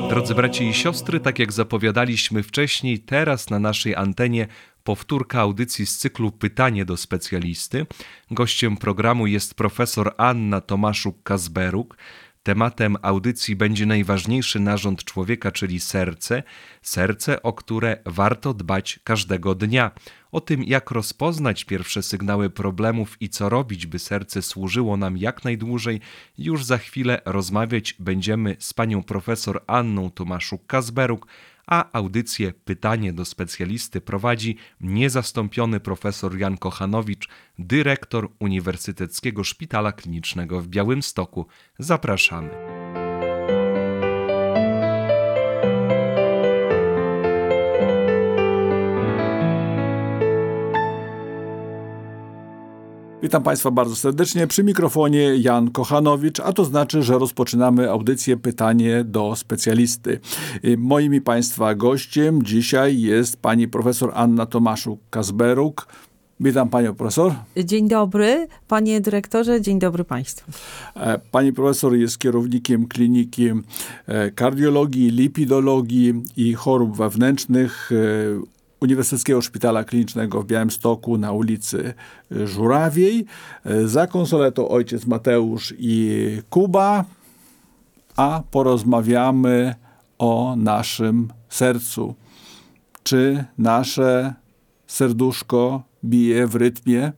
Drodzy bracia i siostry, tak jak zapowiadaliśmy wcześniej, teraz na naszej antenie powtórka audycji z cyklu Pytanie do specjalisty. Gościem programu jest profesor Anna Tomaszuk-Kazberuk. Tematem audycji będzie najważniejszy narząd człowieka, czyli serce. Serce, o które warto dbać każdego dnia. O tym, jak rozpoznać pierwsze sygnały problemów i co robić, by serce służyło nam jak najdłużej, już za chwilę rozmawiać będziemy z panią profesor Anną Tomaszuk-Kazberuk, a audycję Pytanie do specjalisty prowadzi niezastąpiony profesor Jan Kochanowicz, dyrektor Uniwersyteckiego Szpitala Klinicznego w Białymstoku. Zapraszamy. Witam Państwa bardzo serdecznie. Przy mikrofonie Jan Kochanowicz, a to znaczy, że rozpoczynamy audycję Pytanie do specjalisty. Moim i Państwa gościem dzisiaj jest pani profesor Anna Tomaszuk-Kazberuk. Witam panią profesor. Dzień dobry, panie dyrektorze, dzień dobry państwu. Pani profesor jest kierownikiem kliniki kardiologii, lipidologii i chorób wewnętrznych Uniwersyteckiego Szpitala Klinicznego w Białymstoku na ulicy Żurawiej. Za konsoletą ojciec Mateusz i Kuba, a porozmawiamy o naszym sercu. Czy nasze serduszko bije w rytmie?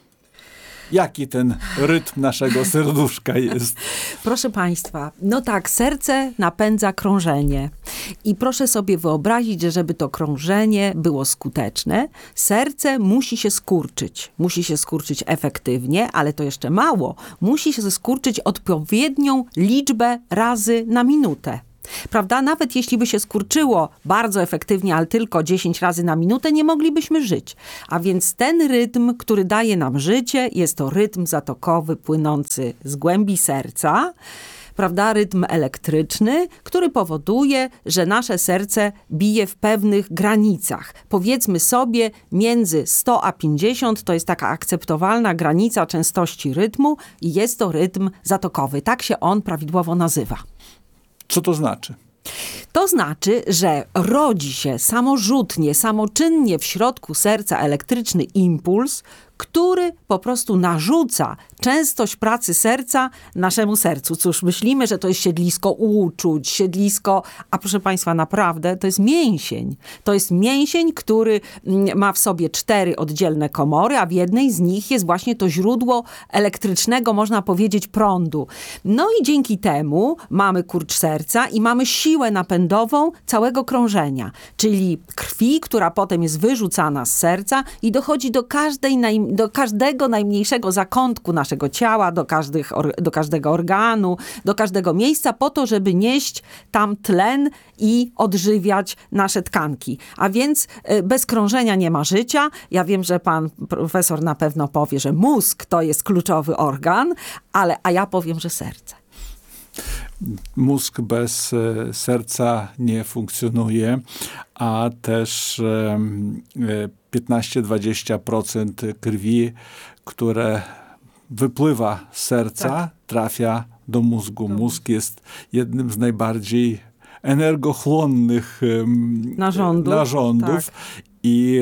Jaki ten rytm naszego serduszka jest? Proszę państwa, no tak, serce napędza krążenie. I proszę sobie wyobrazić, że żeby to krążenie było skuteczne, serce musi się skurczyć. Musi się skurczyć efektywnie, ale to jeszcze mało. Musi się skurczyć odpowiednią liczbę razy na minutę. Prawda? Nawet jeśli by się skurczyło bardzo efektywnie, ale tylko 10 razy na minutę, nie moglibyśmy żyć. A więc ten rytm, który daje nam życie, jest to rytm zatokowy płynący z głębi serca, prawda? Rytm elektryczny, który powoduje, że nasze serce bije w pewnych granicach. Powiedzmy sobie między 100 a 50 to jest taka akceptowalna granica częstości rytmu i jest to rytm zatokowy. Tak się on prawidłowo nazywa. Co to znaczy? To znaczy, że rodzi się samorzutnie, samoczynnie w środku serca elektryczny impuls, który po prostu narzuca częstość pracy serca naszemu sercu. Cóż, myślimy, że to jest siedlisko uczuć, siedlisko, a proszę państwa, naprawdę to jest mięsień. To jest mięsień, który ma w sobie 4 oddzielne komory, a w jednej z nich jest właśnie to źródło elektrycznego, można powiedzieć, prądu. No i dzięki temu mamy kurcz serca i mamy siłę napędową całego krążenia, czyli krwi, która potem jest wyrzucana z serca i dochodzi do każdego najmniejszego zakątku naszego ciała, do każdego organu, do każdego miejsca po to, żeby nieść tam tlen i odżywiać nasze tkanki. A więc bez krążenia nie ma życia. Ja wiem, że pan profesor na pewno powie, że mózg to jest kluczowy organ, a ja powiem, że serce. Mózg bez serca nie funkcjonuje, a też 15-20% krwi, które wypływa z serca, tak, trafia do mózgu. Mózg jest jednym z najbardziej energochłonnych narządów. Tak. I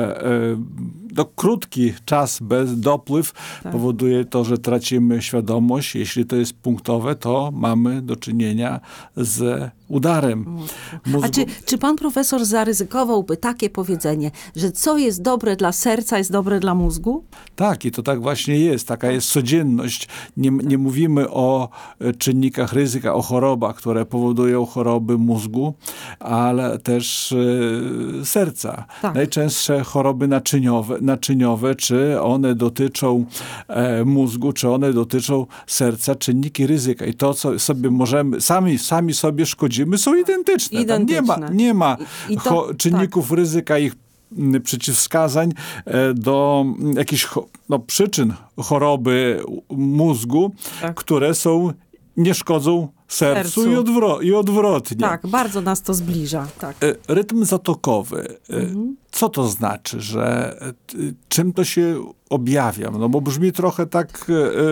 krótki czas bez dopływ powoduje to, że tracimy świadomość. Jeśli to jest punktowe, to mamy do czynienia z udarem mózgu. A czy pan profesor zaryzykowałby takie powiedzenie, że co jest dobre dla serca, jest dobre dla mózgu? Tak, i to tak właśnie jest. Taka jest codzienność. Nie mówimy o czynnikach ryzyka, o chorobach, które powodują choroby mózgu, ale też serca. Tak. Najczęstsze choroby naczyniowe, czy one dotyczą mózgu, czy one dotyczą serca, czynniki ryzyka. I to, co sobie możemy, sami sobie szkodzimy, są identyczne. Nie ma czynników ryzyka, ich przeciwwskazań do jakichś przyczyn choroby mózgu, które nie szkodzą sercu i odwrotnie. Tak, bardzo nas to zbliża. Tak. Rytm zatokowy. Co to znaczy, że czym to się objawia? No bo brzmi trochę tak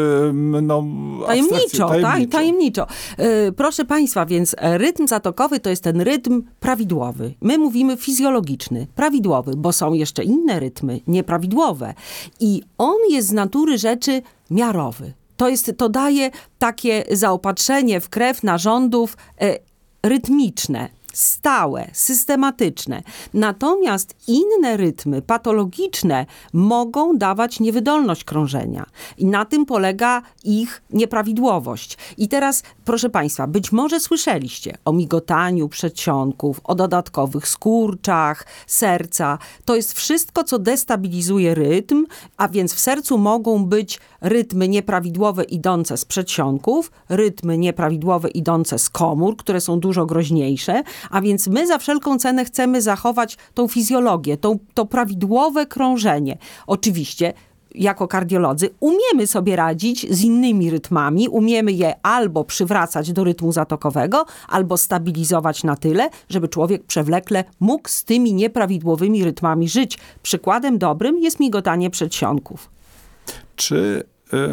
tajemniczo. Proszę Państwa, więc rytm zatokowy to jest ten rytm prawidłowy. My mówimy fizjologiczny, prawidłowy, bo są jeszcze inne rytmy nieprawidłowe. I on jest z natury rzeczy miarowy. To daje takie zaopatrzenie w krew narządów rytmiczne, stałe, systematyczne. Natomiast inne rytmy patologiczne mogą dawać niewydolność krążenia. I na tym polega ich nieprawidłowość. I teraz, proszę Państwa, być może słyszeliście o migotaniu przedsionków, o dodatkowych skurczach serca. To jest wszystko, co destabilizuje rytm, a więc w sercu mogą być rytmy nieprawidłowe idące z przedsionków, rytmy nieprawidłowe idące z komór, które są dużo groźniejsze, a więc my za wszelką cenę chcemy zachować tą fizjologię, to prawidłowe krążenie. Oczywiście jako kardiolodzy umiemy sobie radzić z innymi rytmami, umiemy je albo przywracać do rytmu zatokowego, albo stabilizować na tyle, żeby człowiek przewlekle mógł z tymi nieprawidłowymi rytmami żyć. Przykładem dobrym jest migotanie przedsionków. Czy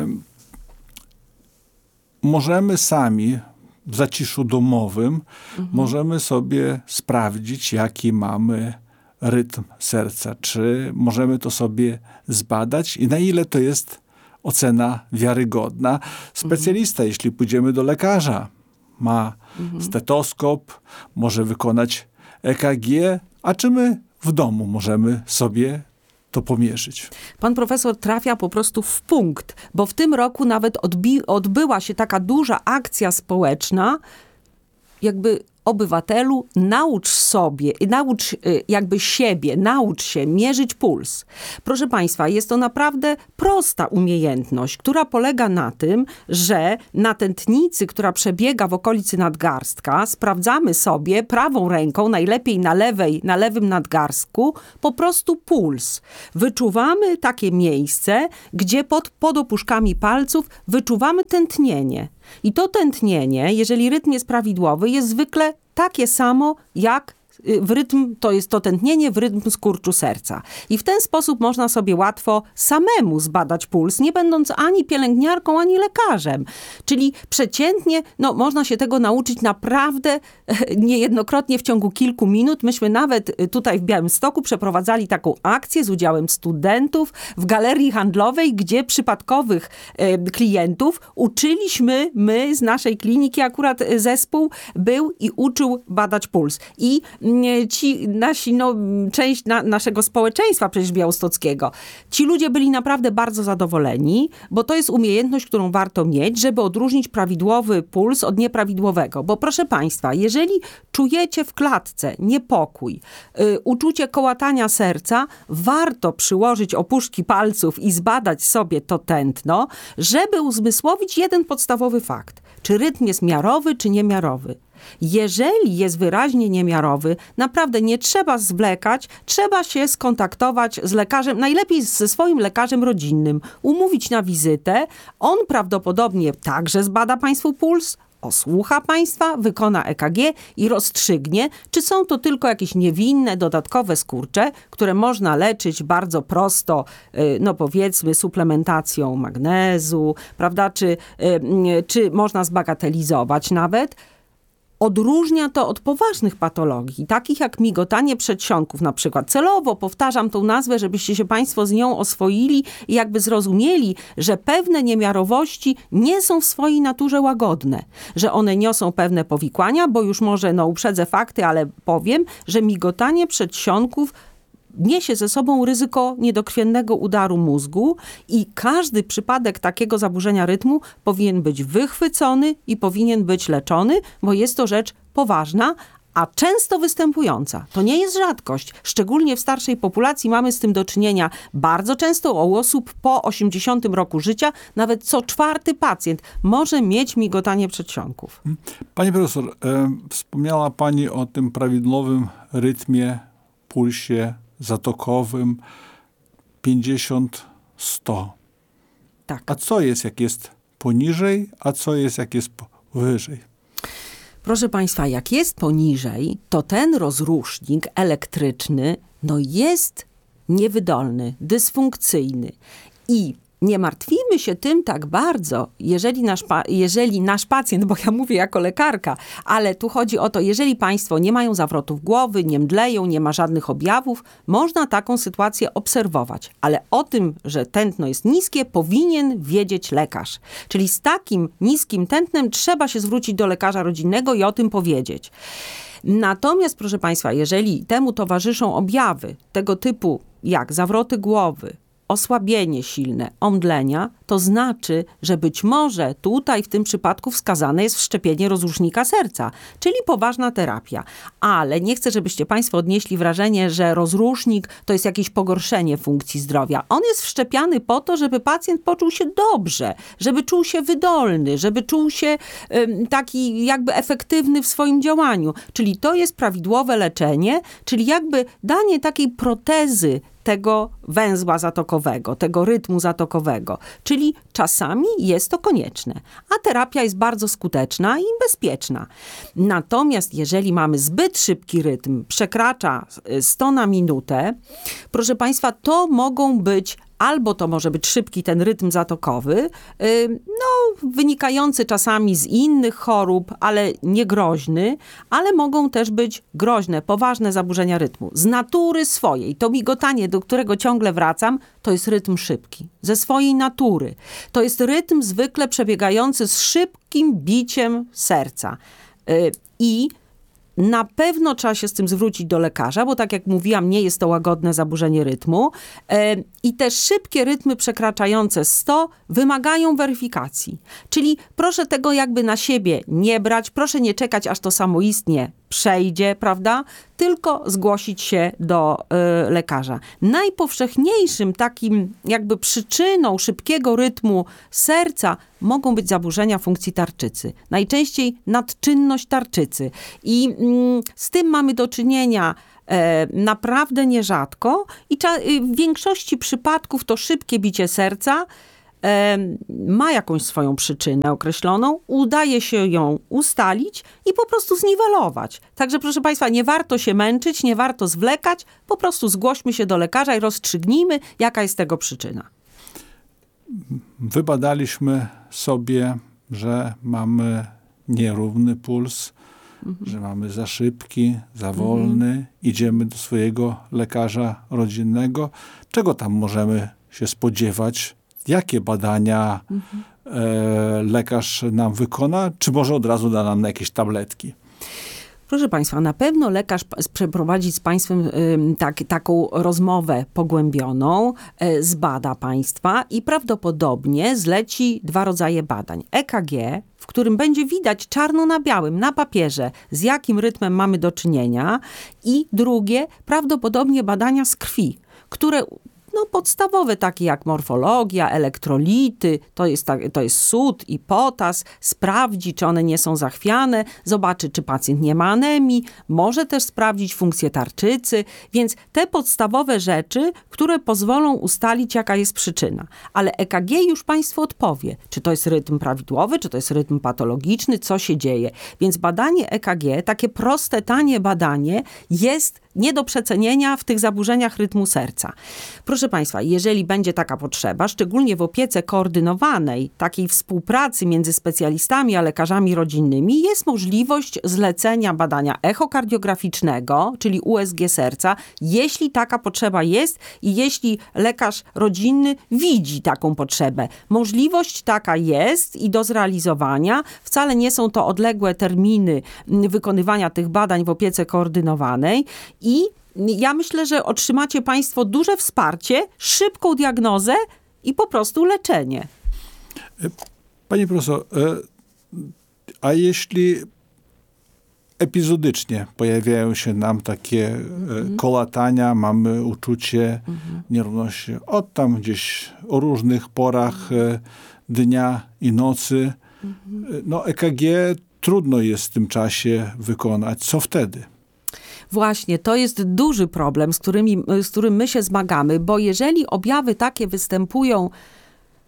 możemy sami w zaciszu domowym możemy sobie sprawdzić, jaki mamy rytm serca? Czy możemy to sobie zbadać i na ile to jest ocena wiarygodna? Specjalista, jeśli pójdziemy do lekarza, ma stetoskop, może wykonać EKG, a czy my w domu możemy sobie to pomierzyć? Pan profesor trafia po prostu w punkt, bo w tym roku nawet odbyła się taka duża akcja społeczna, jakby obywatelu, naucz się mierzyć puls. Proszę Państwa, jest to naprawdę prosta umiejętność, która polega na tym, że na tętnicy, która przebiega w okolicy nadgarstka, sprawdzamy sobie prawą ręką, najlepiej na lewym nadgarstku, po prostu puls. Wyczuwamy takie miejsce, gdzie pod opuszkami palców wyczuwamy tętnienie. I to tętnienie, jeżeli rytm jest prawidłowy, jest zwykle takie samo jak to jest to tętnienie w rytm skurczu serca. I w ten sposób można sobie łatwo samemu zbadać puls, nie będąc ani pielęgniarką, ani lekarzem. Czyli przeciętnie, można się tego nauczyć naprawdę niejednokrotnie w ciągu kilku minut. Myśmy nawet tutaj w Białymstoku przeprowadzali taką akcję z udziałem studentów w galerii handlowej, gdzie przypadkowych klientów uczyliśmy, my z naszej kliniki, akurat zespół był i uczył badać puls. I część naszego społeczeństwa przecież białostockiego, ci ludzie byli naprawdę bardzo zadowoleni, bo to jest umiejętność, którą warto mieć, żeby odróżnić prawidłowy puls od nieprawidłowego. Bo proszę Państwa, jeżeli czujecie w klatce niepokój, uczucie kołatania serca, warto przyłożyć opuszki palców i zbadać sobie to tętno, żeby uzmysłowić jeden podstawowy fakt. Czy rytm jest miarowy, czy niemiarowy? Jeżeli jest wyraźnie niemiarowy, naprawdę nie trzeba zwlekać, trzeba się skontaktować z lekarzem, najlepiej ze swoim lekarzem rodzinnym, umówić na wizytę. On prawdopodobnie także zbada Państwu puls, osłucha Państwa, wykona EKG i rozstrzygnie, czy są to tylko jakieś niewinne, dodatkowe skurcze, które można leczyć bardzo prosto, powiedzmy suplementacją magnezu, prawda, czy można zbagatelizować nawet. Odróżnia to od poważnych patologii, takich jak migotanie przedsionków na przykład. Celowo powtarzam tą nazwę, żebyście się Państwo z nią oswoili i jakby zrozumieli, że pewne niemiarowości nie są w swojej naturze łagodne, że one niosą pewne powikłania, bo już może uprzedzę fakty, ale powiem, że migotanie przedsionków niesie ze sobą ryzyko niedokrwiennego udaru mózgu i każdy przypadek takiego zaburzenia rytmu powinien być wychwycony i powinien być leczony, bo jest to rzecz poważna, a często występująca. To nie jest rzadkość. Szczególnie w starszej populacji mamy z tym do czynienia bardzo często u osób po 80 roku życia. Nawet co 4. pacjent może mieć migotanie przedsionków. Pani profesor, wspomniała Pani o tym prawidłowym rytmie, pulsie zatokowym 50-100. Tak. A co jest, jak jest poniżej, a co jest, jak jest wyżej? Proszę Państwa, jak jest poniżej, to ten rozrusznik elektryczny jest niewydolny, dysfunkcyjny i nie martwimy się tym tak bardzo, jeżeli nasz pacjent, bo ja mówię jako lekarka, ale tu chodzi o to, jeżeli Państwo nie mają zawrotów głowy, nie mdleją, nie ma żadnych objawów, można taką sytuację obserwować. Ale o tym, że tętno jest niskie, powinien wiedzieć lekarz. Czyli z takim niskim tętnem trzeba się zwrócić do lekarza rodzinnego i o tym powiedzieć. Natomiast, proszę Państwa, jeżeli temu towarzyszą objawy tego typu jak zawroty głowy, osłabienie silne, omdlenia, to znaczy, że być może tutaj w tym przypadku wskazane jest wszczepienie rozrusznika serca, czyli poważna terapia. Ale nie chcę, żebyście Państwo odnieśli wrażenie, że rozrusznik to jest jakieś pogorszenie funkcji zdrowia. On jest wszczepiany po to, żeby pacjent poczuł się dobrze, żeby czuł się wydolny, żeby czuł się taki jakby efektywny w swoim działaniu. Czyli to jest prawidłowe leczenie, czyli jakby danie takiej protezy tego węzła zatokowego, tego rytmu zatokowego. Czyli czasami jest to konieczne, a terapia jest bardzo skuteczna i bezpieczna. Natomiast jeżeli mamy zbyt szybki rytm, przekracza 100 na minutę, proszę Państwa, to mogą być albo to może być szybki ten rytm zatokowy, wynikający czasami z innych chorób, ale nie groźny, ale mogą też być groźne, poważne zaburzenia rytmu. Z natury swojej, to migotanie, do którego ciągle wracam, to jest rytm szybki. Ze swojej natury. To jest rytm zwykle przebiegający z szybkim biciem serca. I na pewno trzeba się z tym zwrócić do lekarza, bo tak jak mówiłam, nie jest to łagodne zaburzenie rytmu. I te szybkie rytmy przekraczające 100 wymagają weryfikacji. Czyli proszę tego jakby na siebie nie brać, proszę nie czekać, aż to samoistnie przejdzie, prawda? Tylko zgłosić się do lekarza. Najpowszechniejszym takim jakby przyczyną szybkiego rytmu serca mogą być zaburzenia funkcji tarczycy. Najczęściej nadczynność tarczycy. I z tym mamy do czynienia naprawdę nierzadko i w większości przypadków to szybkie bicie serca ma jakąś swoją przyczynę określoną, udaje się ją ustalić i po prostu zniwelować. Także proszę Państwa, nie warto się męczyć, nie warto zwlekać, po prostu zgłośmy się do lekarza i rozstrzygnijmy, jaka jest tego przyczyna. Wybadaliśmy sobie, że mamy nierówny puls, że mamy za szybki, za wolny. Idziemy do swojego lekarza rodzinnego. Czego tam możemy się spodziewać? Jakie badania lekarz nam wykona? Czy może od razu da nam jakieś tabletki? Proszę Państwa, na pewno lekarz przeprowadzi z Państwem taką rozmowę pogłębioną, zbada Państwa i prawdopodobnie zleci 2 rodzaje badań. EKG, w którym będzie widać czarno na białym, na papierze, z jakim rytmem mamy do czynienia, i drugie, prawdopodobnie badania z krwi, które podstawowe, takie jak morfologia, elektrolity, to jest sód i potas, sprawdzi, czy one nie są zachwiane, zobaczy, czy pacjent nie ma anemii, może też sprawdzić funkcję tarczycy, więc te podstawowe rzeczy, które pozwolą ustalić, jaka jest przyczyna. Ale EKG już Państwu odpowie, czy to jest rytm prawidłowy, czy to jest rytm patologiczny, co się dzieje. Więc badanie EKG, takie proste, tanie badanie, jest nie do przecenienia w tych zaburzeniach rytmu serca. Proszę Państwa, jeżeli będzie taka potrzeba, szczególnie w opiece koordynowanej, takiej współpracy między specjalistami a lekarzami rodzinnymi, jest możliwość zlecenia badania echokardiograficznego, czyli USG serca, jeśli taka potrzeba jest i jeśli lekarz rodzinny widzi taką potrzebę. Możliwość taka jest i do zrealizowania. Wcale nie są to odległe terminy wykonywania tych badań w opiece koordynowanej i ja myślę, że otrzymacie Państwo duże wsparcie, szybką diagnozę i po prostu leczenie. Pani profesor, a jeśli epizodycznie pojawiają się nam takie kołatania, mamy uczucie nierówności od tam gdzieś o różnych porach dnia i nocy, EKG trudno jest w tym czasie wykonać. Co wtedy? Właśnie, to jest duży problem, z którym my się zmagamy, bo jeżeli objawy takie występują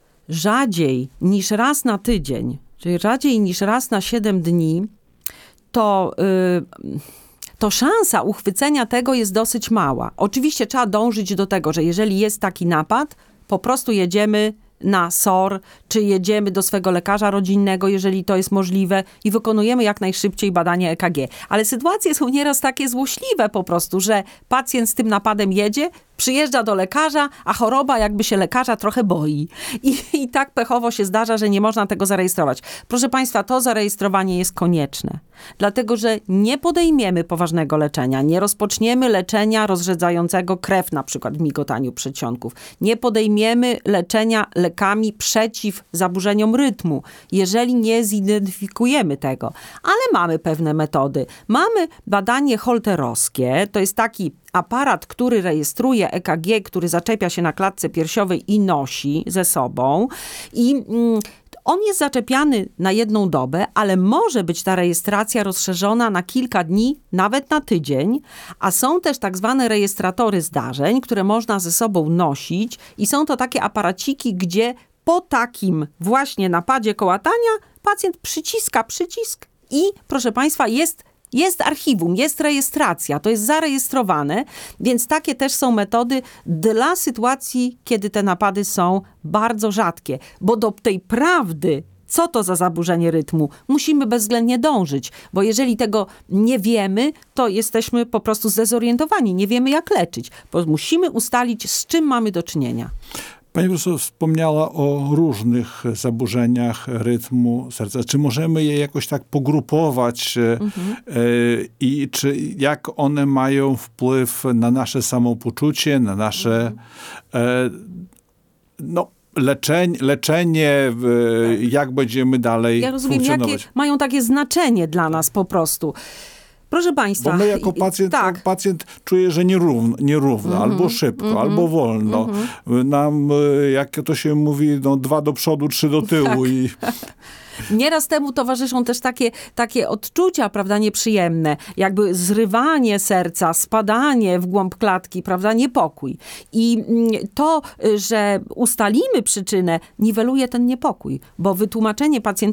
rzadziej niż raz na tydzień, czyli rzadziej niż raz na 7 dni, to szansa uchwycenia tego jest dosyć mała. Oczywiście trzeba dążyć do tego, że jeżeli jest taki napad, po prostu jedziemy na SOR, czy jedziemy do swego lekarza rodzinnego, jeżeli to jest możliwe i wykonujemy jak najszybciej badanie EKG. Ale sytuacje są nieraz takie złośliwe po prostu, że pacjent z tym napadem jedzie, przyjeżdża do lekarza, a choroba jakby się lekarza trochę boi. I tak pechowo się zdarza, że nie można tego zarejestrować. Proszę Państwa, to zarejestrowanie jest konieczne. Dlatego, że nie podejmiemy poważnego leczenia, nie rozpoczniemy leczenia rozrzedzającego krew, na przykład w migotaniu przedsionków. Nie podejmiemy leczenia lekami przeciw zaburzeniom rytmu, jeżeli nie zidentyfikujemy tego. Ale mamy pewne metody. Mamy badanie holterowskie, to jest taki aparat, który rejestruje EKG, który zaczepia się na klatce piersiowej i nosi ze sobą. I on jest zaczepiany na 1 dobę, ale może być ta rejestracja rozszerzona na kilka dni, nawet na tydzień, a są też tak zwane rejestratory zdarzeń, które można ze sobą nosić i są to takie aparaciki, gdzie po takim właśnie napadzie kołatania pacjent przyciska przycisk i, proszę Państwa, jest archiwum, jest rejestracja, to jest zarejestrowane, więc takie też są metody dla sytuacji, kiedy te napady są bardzo rzadkie, bo do tej prawdy, co to za zaburzenie rytmu, musimy bezwzględnie dążyć, bo jeżeli tego nie wiemy, to jesteśmy po prostu zdezorientowani, nie wiemy jak leczyć, bo musimy ustalić, z czym mamy do czynienia. Pani profesor wspomniała o różnych zaburzeniach rytmu serca. Czy możemy je jakoś tak pogrupować i czy jak one mają wpływ na nasze samopoczucie, na nasze leczenie, jak będziemy dalej funkcjonować? Jakie mają takie znaczenie dla nas po prostu. Proszę Państwa. Bo my jako pacjent czuje, że nierówno, albo szybko, albo wolno. Nam, jak to się mówi, 2 do przodu, 3 do tyłu. Tak. Nieraz temu towarzyszą też takie odczucia, prawda, nieprzyjemne, jakby zrywanie serca, spadanie w głąb klatki, prawda, niepokój. I to, że ustalimy przyczynę, niweluje ten niepokój, bo wytłumaczenie pacjentowi,